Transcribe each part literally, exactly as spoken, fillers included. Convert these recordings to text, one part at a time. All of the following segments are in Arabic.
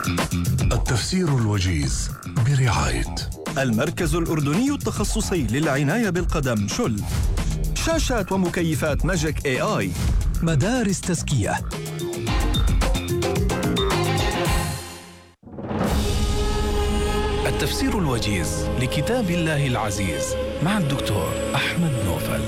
التفسير الوجيز برعاية المركز الأردني التخصصي للعناية بالقدم شل. شاشات ومكيفات ماجيك اي اي. مدارس تزكية. التفسير الوجيز لكتاب الله العزيز مع الدكتور أحمد نوفل.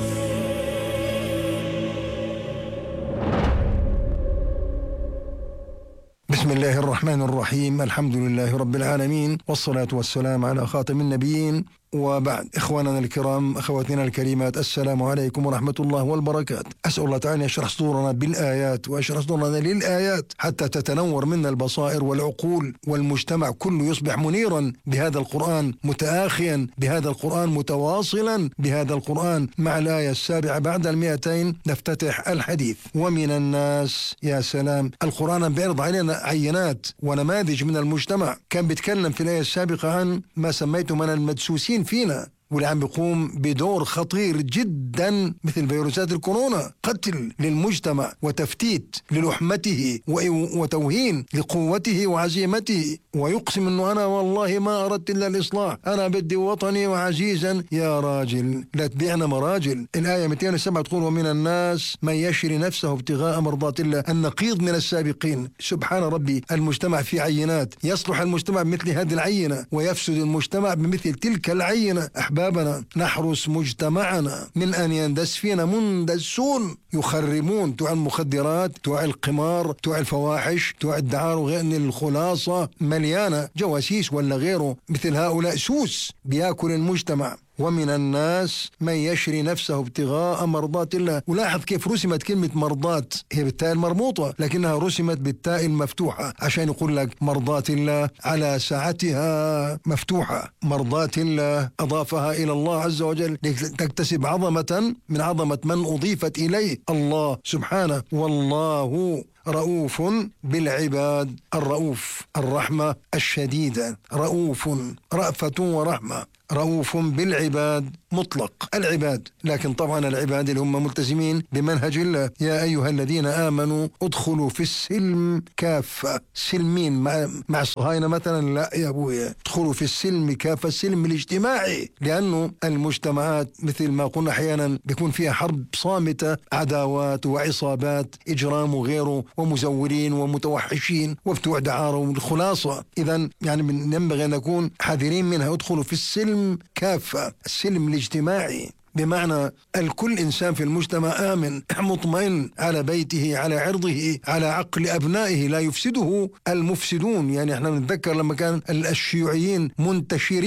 بسم الله الرحمن الرحيم. الحمد لله رب العالمين، والصلاة والسلام على خاتم النبيين، وبعد. إخواننا الكرام، أخواتنا الكريمات، السلام عليكم ورحمة الله والبركاته. أسأل الله تعالى يشرح صدورنا بالآيات ويشرح صدورنا للآيات حتى تتنور منا البصائر والعقول، والمجتمع كله يصبح منيرا بهذا القرآن، متآخيا بهذا القرآن، متواصلا بهذا القرآن. مع الآية السابعة بعد المئتين نفتتح الحديث. ومن الناس، يا سلام، القرآن بيعرض علينا عينات ونماذج من المجتمع. كان بيتكلم في الآية السابقة عن ما سميته من المدسوسين فينا، واللي عم بيقوم بدور خطير جدا مثل فيروسات الكورونا، قتل للمجتمع وتفتيت للحمته وتوهين لقوته وعزيمته، ويقسم انه انا والله ما اردت الا الاصلاح، انا بدي وطني وعزيزا. يا راجل لا تبيعنا مراجل. الايه مئتين وسبعة تقول: ومن الناس من يشري نفسه ابتغاء مرضات الله. النقيض من السابقين. سبحان ربي، المجتمع في عينات، يصلح المجتمع بمثل هذه العينة ويفسد المجتمع بمثل تلك العينة. أحبابنا، نحرس مجتمعنا من أن يندس فينا مندسون يخربون، توع المخدرات، توع القمار، توع الفواحش، توع الدعارة، وغير أن الخلاصة مليانة جواسيس ولا غيره. مثل هؤلاء سوس بياكل المجتمع. ومن الناس من يشري نفسه ابتغاء مرضات الله. ولاحظ كيف رسمت كلمة مرضات، هي بالتاء المربوطة لكنها رسمت بالتاء المفتوحة عشان يقول لك مرضات الله على ساعتها مفتوحة. مرضات الله أضافها إلى الله عز وجل تكتسب عظمة من عظمة من أضيفت إليه، الله سبحانه. والله رؤوف بالعباد. الرؤوف الرحمة الشديدة، رؤوف رأفة ورحمة. رؤوف بالعباد مطلق العباد، لكن طبعا العباد اللي هم ملتزمين بمنهج الله. يا أيها الذين آمنوا ادخلوا في السلم كافة. سلمين مع, مع الصهاينة مثلا؟ لا يا أبويا، ادخلوا في السلم كافة، السلم الاجتماعي، لأنه المجتمعات مثل ما قلنا أحيانا بيكون فيها حرب صامتة، عداوات وعصابات، إجرام وغيره، ومزورين ومتوحشين وبتوع دعارة والخلاصة. إذن يعني ينبغي أن نكون حذرين منها. ادخلوا في السلم كافة، السلم الاجتماعي، بمعنى الكل إنسان في المجتمع آمن مطمئن على بيته، على عرضه، على عقل أبنائه، لا يفسده المفسدون. يعني احنا نتذكر لما كان الشيوعيين منتشرين